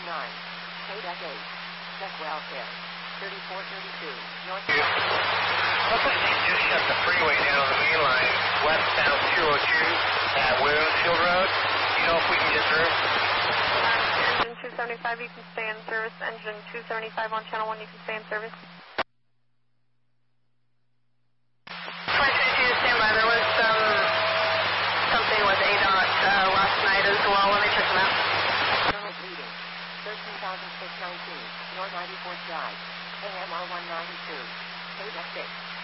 KDEC 8. Check welfare. 3432. North. Looks like you just shut the freeway down on the main line, westbound 202 at Williamsfield Road. You know if we can get through? Engine 275, you can stay in service. Engine 275 on channel 1, you can stay in service. 22, stand by. There was something with ADOT last night as well. Let me check them out. Terminal bleeding. 13,619. North 94th Drive. AMR 192. KDEC 6.